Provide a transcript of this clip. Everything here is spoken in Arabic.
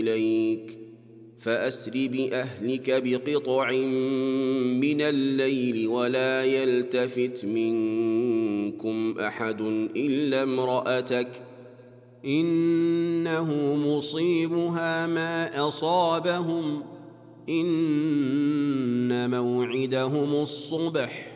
إليك فأسر بأهلك بقطع من الليل ولا يلتفت منكم أحد إلا امرأتك إنه مصيبها ما أصابهم إن موعدهم الصبح